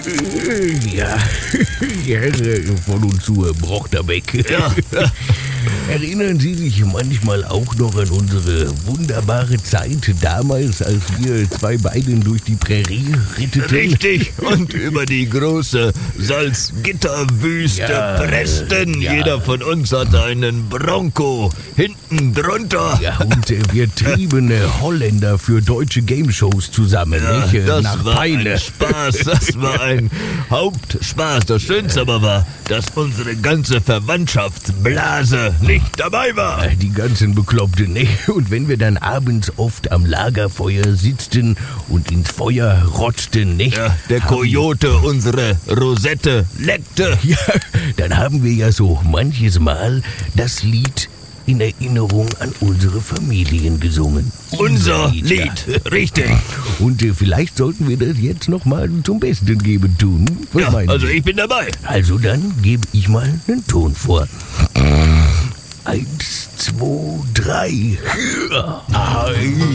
Ja, von und zu, Brochterbeck. Ja. Erinnern Sie sich manchmal auch noch an unsere wunderbare Zeit damals, als wir zwei Beiden durch die Prärie ritteten? Richtig, und über die große Salzgitterwüste pressten. Ja. Jeder von uns hatte einen Bronco hinten drunter. Ja, und wir trieben Holländer für deutsche Game-Shows zusammen, Ja, nicht? das Nach war Peine. ein Spaß, das war ein Hauptspaß. Das Schönste aber war, dass unsere ganze Verwandtschaftsblase nicht dabei war. Die ganzen Bekloppten, ne? Und wenn wir dann abends oft am Lagerfeuer sitzten und ins Feuer rotzten, ne? Ja, der Kojote unsere Rosette leckte. Ja, dann haben wir ja so manches Mal das Lied in Erinnerung an unsere Familien gesungen. Unser ja. Lied, richtig. Und vielleicht sollten wir das jetzt nochmal zum Besten geben tun. Was Ja, meinen also Sie? ich bin dabei. Also dann gebe ich mal einen Ton vor. 1, 2, 3.